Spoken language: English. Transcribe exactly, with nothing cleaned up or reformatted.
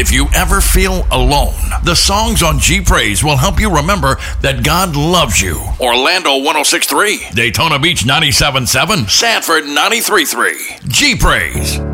if you ever feel alone, the songs on G Praise will help you remember that God loves you. Orlando one oh six point three, Daytona Beach ninety-seven point seven, Sanford ninety-three point three. G Praise.